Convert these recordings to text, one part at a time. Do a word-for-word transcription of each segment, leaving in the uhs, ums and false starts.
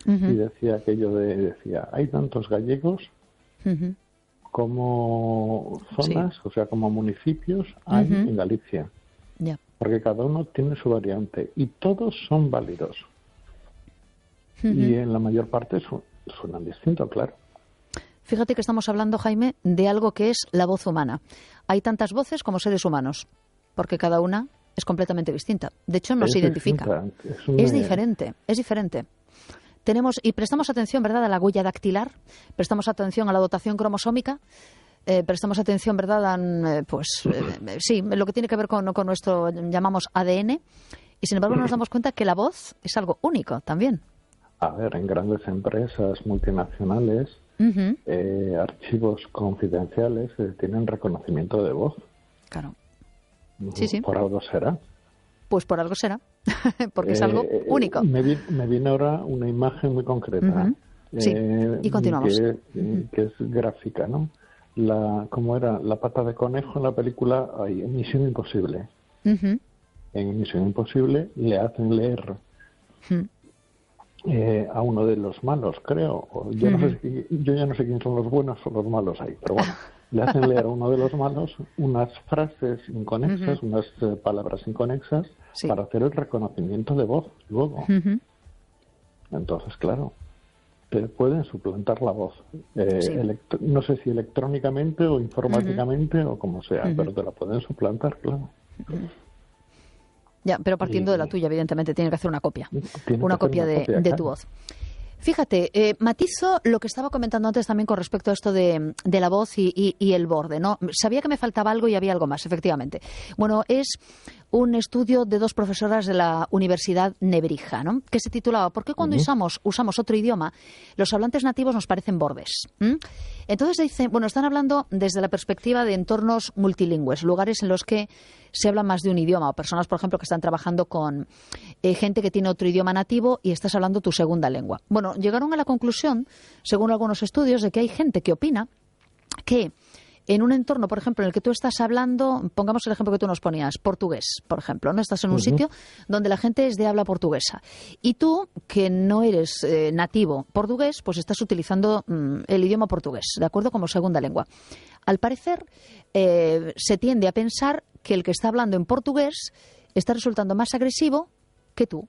Uh-huh. y decía aquello de, decía, hay tantos gallegos Uh-huh. como zonas, Sí. o sea, como municipios hay Uh-huh. en Galicia. Ya. Porque cada uno tiene su variante y todos son válidos. Uh-huh. Y en la mayor parte su- suenan distinto, claro. Fíjate que estamos hablando, Jaime, de algo que es la voz humana. Hay tantas voces como seres humanos, porque cada una es completamente distinta. De hecho, no Es se identifica. distinta, es una- Es diferente, es diferente. Tenemos, y prestamos atención, ¿verdad?, a la huella dactilar, prestamos atención a la dotación cromosómica, eh, prestamos atención, ¿verdad?, a, eh, pues, eh, sí, lo que tiene que ver con, con nuestro, llamamos A D N, y sin embargo nos damos cuenta que la voz es algo único también. A ver, en grandes empresas multinacionales, Uh-huh. eh, archivos confidenciales eh, tienen reconocimiento de voz. Claro. Sí, sí. Por algo será. Pues por algo será, porque es Eh, algo único. Me, vi- me viene ahora una imagen muy concreta. Uh-huh. Sí, eh, y continuamos. Que, Uh-huh. que es gráfica, ¿no? La, ¿Cómo era? La pata de conejo en la película ay, en Misión Imposible. Uh-huh. En Misión Imposible le hacen leer Uh-huh. eh, a uno de los malos, creo. O Yo, no Uh-huh. sé si- yo ya no sé quién son los buenos o los malos ahí, pero bueno. Le hacen leer a uno de los malos unas frases inconexas, Uh-huh. unas eh, palabras inconexas, Sí. para hacer el reconocimiento de voz luego. Uh-huh. Entonces, claro, te pueden suplantar la voz. Eh, Sí. elect- no sé si electrónicamente o informáticamente o como sea, Uh-huh. pero te la pueden suplantar, claro. Ya, pero partiendo Y- de la tuya, evidentemente, tiene que hacer una copia. Tiene Una que hacer copia una de, copia, de claro. tu voz. Fíjate, eh, matizo lo que estaba comentando antes también con respecto a esto de, de la voz y, y- y el borde, ¿no? Sabía que me faltaba algo y había algo más, efectivamente. Bueno, es un estudio de dos profesoras de la Universidad Nebrija, ¿no?, que se titulaba ¿Por qué cuando Ujú. usamos, usamos otro idioma, los hablantes nativos nos parecen bordes? ¿Mm? Entonces dicen, bueno, están hablando desde la perspectiva de entornos multilingües, lugares en los que se habla más de un idioma, o personas, por ejemplo, que están trabajando con eh, gente que tiene otro idioma nativo y estás hablando tu segunda lengua. Bueno, llegaron a la conclusión, según algunos estudios, de que hay gente que opina que en un entorno, por ejemplo, en el que tú estás hablando, pongamos el ejemplo que tú nos ponías, portugués, por ejemplo, ¿no? Estás en un Ujú. sitio donde la gente es de habla portuguesa. Y tú, que no eres eh, nativo portugués, pues estás utilizando mm, el idioma portugués, ¿de acuerdo?, como segunda lengua. Al parecer, eh, se tiende a pensar que el que está hablando en portugués está resultando más agresivo que tú.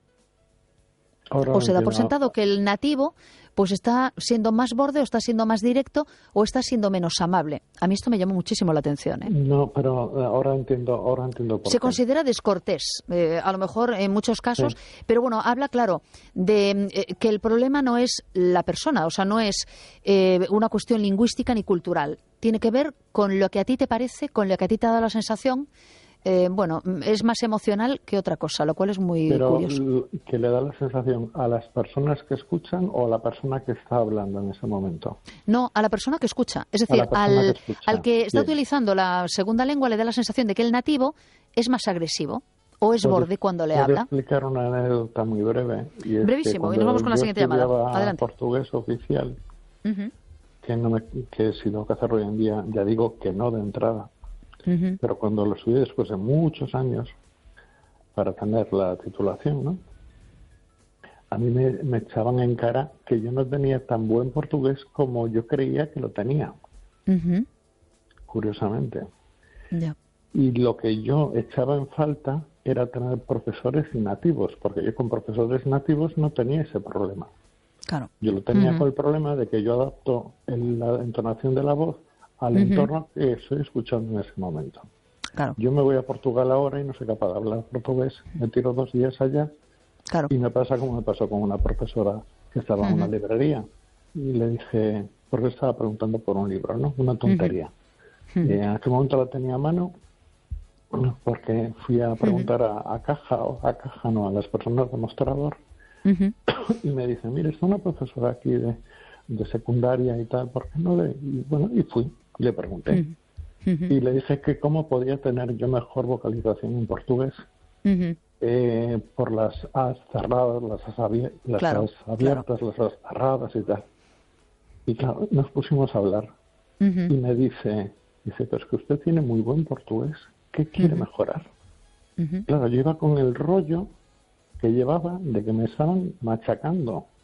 Ahora O se da por entiendo- sentado que el nativo pues está siendo más borde, o está siendo más directo, o está siendo menos amable. A mí esto me llamó muchísimo la atención, ¿eh? No, pero eh, ahora entiendo, ahora entiendo por Se qué. considera descortés, eh, a lo mejor en muchos casos, Sí. pero bueno, habla claro de eh, que el problema no es la persona, o sea, no es eh, una cuestión lingüística ni cultural. Tiene que ver con lo que a ti te parece, con lo que a ti te ha dado la sensación. Eh, bueno, es más emocional que otra cosa, lo cual es muy Pero curioso. l- que le da la sensación a las personas que escuchan o a la persona que está hablando en ese momento. No, a la persona que escucha. Es A decir, la persona al, que escucha. al que está Bien. utilizando la segunda lengua le da la sensación de que el nativo es más agresivo o es ¿Puedo- borde cuando le puedo habla. explicar una anécdota muy breve? Y es Brevísimo, que y nos vamos con la cuando siguiente yo llamada. estudiaba Adelante. portugués oficial, Ujú, que, no me, que si tengo que hacerlo hoy en día, ya digo que no de entrada. ujú. Pero cuando lo estudié después de muchos años para tener la titulación, ¿no? A mí me, me echaban en cara que yo no tenía tan buen portugués como yo creía que lo tenía, Ujú, curiosamente. ya. Y lo que yo echaba en falta era tener profesores nativos, porque yo con profesores nativos no tenía ese problema. Claro. Yo lo tenía Ujú. con el problema de que yo adapto el- la entonación de la voz al Ujú. entorno que estoy escuchando en ese momento. Claro, Yo me voy a Portugal ahora y no soy capaz de hablar portugués. Me tiro dos días allá claro. y me pasa como me pasó con una profesora que estaba en una Ujú. librería. Y le dije, porque estaba preguntando por un libro, ¿no? Una tontería. Ujú. Y en aquel momento la tenía a mano porque fui a preguntar a, a caja, o a caja no, a las personas de mostrador. Ujú. Y me dice, mire, está una profesora aquí de, de secundaria y tal, ¿por qué no le...? Y bueno, y fui, y le pregunté. Ujú. Ujú. Y le dije que cómo podía tener yo mejor vocalización en portugués Ujú. eh, por las as cerradas, las as, abier- las Claro, as abiertas, las as cerradas y tal. Y claro, nos pusimos a hablar. Ujú. Y me dice, dice, pero es que usted tiene muy buen portugués, ¿qué quiere Ujú. mejorar? Ujú. Claro, yo iba con el rollo que llevaba de que me estaban machacando